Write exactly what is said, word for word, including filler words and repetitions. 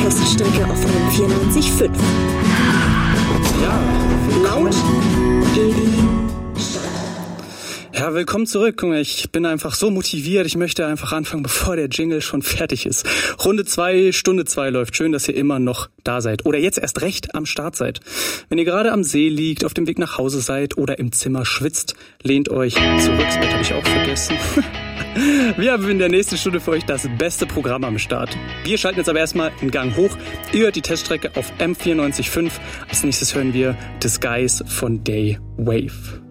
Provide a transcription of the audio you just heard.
Teststrecke auf M vierundneunzig Komma fünf. Ja, laut, Edi, Ja, willkommen zurück. Ich bin einfach so motiviert. Ich möchte einfach anfangen, bevor der Jingle schon fertig ist. Runde zwei, Stunde zwei läuft. Schön, dass ihr immer noch da seid. Oder jetzt erst recht am Start seid. Wenn ihr gerade am See liegt, auf dem Weg nach Hause seid oder im Zimmer schwitzt, lehnt euch zurück. Das Bett habe ich auch vergessen. Wir haben in der nächsten Stunde für euch das beste Programm am Start. Wir schalten jetzt aber erstmal einen Gang hoch. Ihr hört die Teststrecke auf M vierundneunzig Komma fünf. Als nächstes hören wir Disguise von Day Wave.